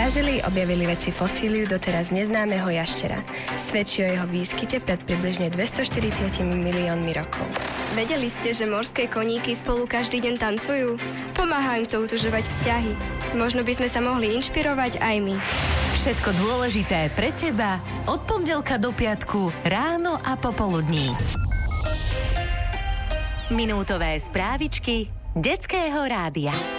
Brazílii objavili vedci fosíliu doteraz neznámeho jaštera. Svedčí o jeho výskyte pred približne 240 miliónmi rokov. Vedeli ste, že morské koníky spolu každý deň tancujú? Pomáhajú im to utužovať vzťahy. Možno by sme sa mohli inšpirovať aj my. Všetko dôležité pre teba od pondelka do piatku ráno a popoludní. Minútové správičky Detského rádia.